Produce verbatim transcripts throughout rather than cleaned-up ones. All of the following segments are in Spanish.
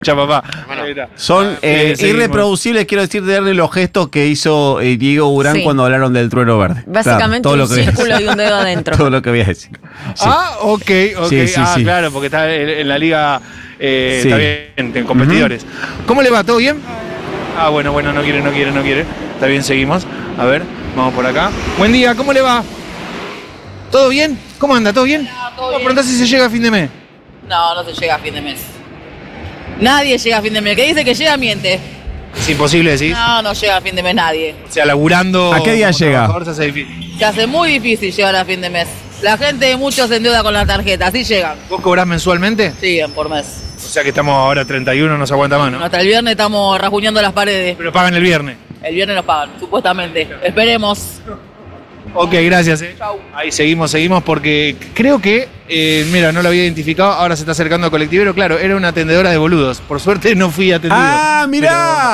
Ya, papá. Bueno, Son eh, Sí, irreproducibles, quiero decir, de los gestos que hizo eh, Diego Urán Sí. cuando hablaron del trueno verde. Básicamente Claro, todo un lo que voy a círculo decir. y un dedo adentro. Todo lo que voy a decir. Sí. Ah, ok, ok. Sí, sí, ah, sí. claro, porque está en, en la liga, eh, Sí. está bien, en competidores. ¿Cómo le va? ¿Todo bien? Ah, bueno, bueno, no quiere, no quiere, no quiere. Está bien, seguimos. A ver, vamos por acá. Buen día, ¿cómo le va? ¿Todo bien? ¿Cómo anda? ¿Todo bien? No, todo ¿Cómo bien. preguntás si se llega a fin de mes? No, no se llega a fin de mes. Nadie llega a fin de mes. El que dice que llega miente. Es imposible, decís. No, no llega a fin de mes nadie. O sea, laburando. ¿A qué día como llega? trabajador se hace difícil. Se hace muy difícil llegar a fin de mes. La gente, muchos se endeuda con la tarjeta. Así llegan. ¿Vos cobrás mensualmente? Siguen por mes. O sea que estamos ahora treinta y uno, no se aguanta más, ¿no? Hasta el viernes estamos rajuñando las paredes. Pero pagan el viernes. El viernes nos pagan, supuestamente. Esperemos. Ok, gracias. Eh. Chau. Ahí seguimos, seguimos, porque creo que, eh, mira, no lo había identificado, ahora se está acercando a colectivero. Claro, era una atendedora de boludos. Por suerte no fui atendido. ¡Ah, mirá!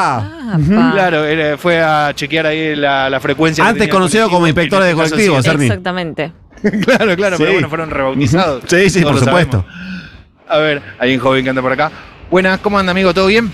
Ah, Pero, pa. claro, era- fue a chequear ahí la, la frecuencia. que Antes tenía el conocido colectivo, como inspector en de este caso colectivos, sí. Cerny. Exactamente. Claro, claro, pero Sí. bueno, fueron rebautizados. Sí, sí, Todos por lo supuesto. sabemos. A ver, hay un joven que anda por acá. Buenas, ¿cómo anda, amigo? ¿Todo bien?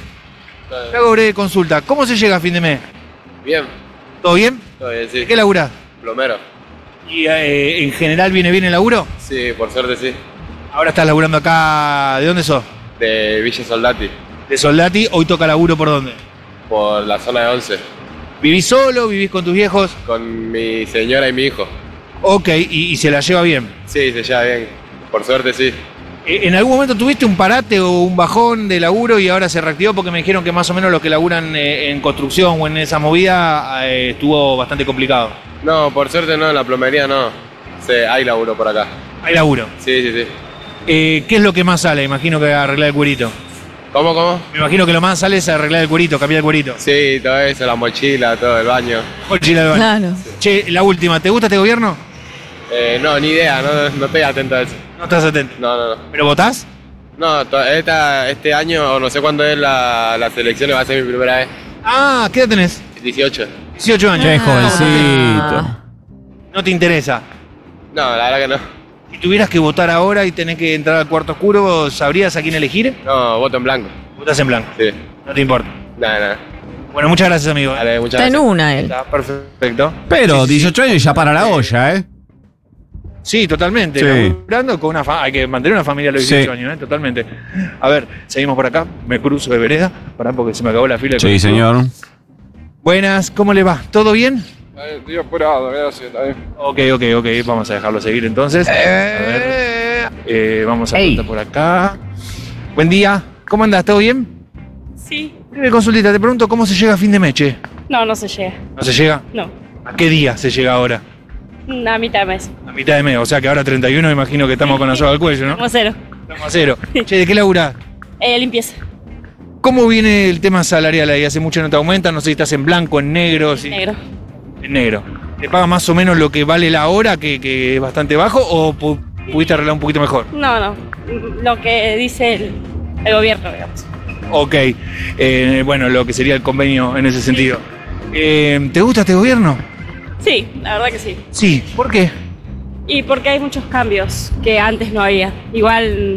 Te hago breve consulta. ¿Cómo se llega a fin de mes? bien, ¿Todo bien? todo bien, sí. ¿De qué laburás? Plomero. ¿Y eh, en general viene bien el laburo? Sí, por suerte sí. Ahora estás laburando acá. ¿De dónde sos? De Villa Soldati, ¿De Soldati? ¿Hoy toca laburo por dónde? por la zona de Once, ¿Vivís solo? ¿Vivís con tus viejos? con mi señora y mi hijo. Ok, y, y se la lleva bien. Sí, se lleva bien. Por suerte sí. Eh, ¿En algún momento tuviste un parate o un bajón de laburo y ahora se reactivó? Porque me dijeron que más o menos los que laburan eh, en construcción o en esa movida eh, estuvo bastante complicado. No, por suerte no, en la plomería no. Sí, hay laburo por acá. Hay laburo. Sí, sí, sí. Eh, ¿Qué es lo que más sale? Imagino que arreglar el cuerito. ¿Cómo, cómo? Me imagino que lo más sale es arreglar el cuerito, cambiar el cuerito. Sí, todo eso, la mochila, todo el baño. Mochila de baño. Claro. Che, la última, ¿te gusta este gobierno? Eh, no, ni idea, no, no estoy atento a eso. No estás atento. No, no, no. ¿Pero votás? No, to- esta, este año, o no sé cuándo es la, las elecciones, va a ser mi primera vez. Ah, ¿qué edad tenés? dieciocho. dieciocho años. Qué Ah. jovencito. No te interesa. No, la verdad que no. Si tuvieras que votar ahora y tenés que entrar al cuarto oscuro, ¿sabrías a quién elegir? No, voto en blanco. Votás en blanco. Sí. No te importa. Nada, nada. Bueno, muchas gracias, amigo. Dale, muchas Está en gracias. una él. Está perfecto. Pero Sí, sí, sí. dieciocho años y ya para la olla, ¿eh? Sí, totalmente. Sí. Laburando con una fa- hay que mantener una familia a los dieciocho Sí. años, ¿eh? Totalmente. A ver, seguimos por acá. Me cruzo de vereda. Pará porque se me acabó la fila. de Sí, colectivo. señor. Buenas, ¿cómo le va? ¿Todo bien? Estoy apurado, gracias. Ok, ok, ok. Vamos a dejarlo seguir entonces. A ver. Eh, vamos a Ey. apuntar por acá. Buen día. ¿Cómo andas? ¿Todo bien? Sí, Breve consultita. Te pregunto cómo se llega a fin de mes, che. no, no se llega. ¿No se llega? No, ¿A qué día se llega ahora? a mitad de mes. A mitad de mes. O sea que ahora treinta y uno, imagino que estamos con la soga al cuello, ¿no? Como cero. Estamos a cero. Che, ¿de qué laburás? Eh, limpieza. ¿Cómo viene el tema salarial ahí? ¿Hace mucho no te aumentan? No sé si estás en blanco, en negro. si- Negro. En negro. ¿Te paga más o menos lo que vale la hora, que, que es bastante bajo, o pu- pudiste arreglar un poquito mejor? No, no. Lo que dice el, el gobierno, digamos. Ok. Eh, bueno, lo que sería el convenio en ese sentido. Eh, ¿Te gusta este gobierno? Sí, la verdad que sí. Sí. ¿Por qué? Y porque hay muchos cambios que antes no había. Igual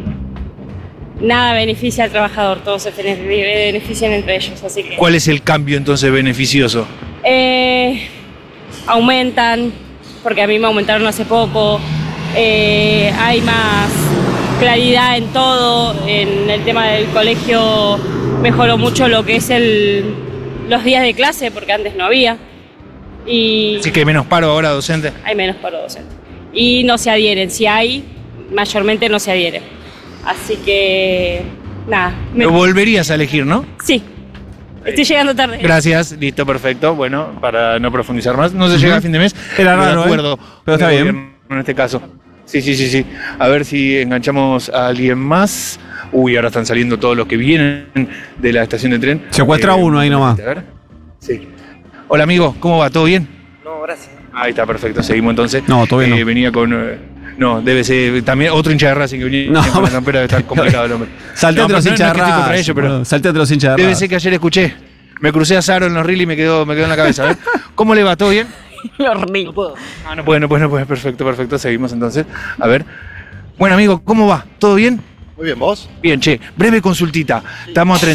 nada beneficia al trabajador, todos se bene- benefician entre ellos, así que ¿Cuál es el cambio entonces beneficioso? eh, aumentan, porque a mí me aumentaron hace poco, eh, hay más claridad en todo, en el tema del colegio mejoró mucho lo que es el, los días de clase, porque antes no había, y Así que menos paro ahora docente. hay menos paro docente. Y no se adhieren, si hay, mayormente no se adhieren. Así que, nada. me- Lo volverías a elegir, ¿no? sí, estoy llegando tarde. Gracias, listo, perfecto. Bueno, para no profundizar más, no se llega a fin de mes. Era Estoy raro, de acuerdo. ¿eh? Pero está con el bien. gobierno En este caso. Sí, sí, sí, sí. A ver si enganchamos a alguien más. Uy, ahora están saliendo todos los que vienen de la estación de tren. Secuestra uno ahí nomás. A ver. Sí. Hola, amigo, ¿cómo va? ¿Todo bien? No, gracias. Ahí está, perfecto. Seguimos entonces. No, todo bien, Eh, no. Venía con. eh, no, debe ser también otro hincha de Racing que venía No. con la campera, está complicado el hombre. Salteate No, los pero hinchas no de es que estoy contra Racing, ellos, pero boludo. Salteate los hinchas de debe Racing. ser que ayer escuché. Me crucé a Saro en los reels y me quedó, me quedó en la cabeza. A ver, ¿cómo le va? ¿Todo bien? Horrible. Ah, no puede, no puede, no puede. Perfecto, perfecto. Seguimos entonces. A ver. Bueno, amigo, ¿cómo va? ¿Todo bien? Muy bien, ¿vos? Bien, che, breve consultita. Estamos a